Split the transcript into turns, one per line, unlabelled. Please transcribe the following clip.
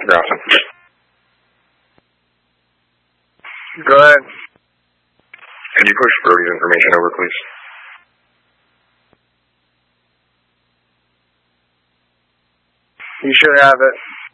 Grafton.
Go ahead.
Can you push Brody's information over, please?
You should have it.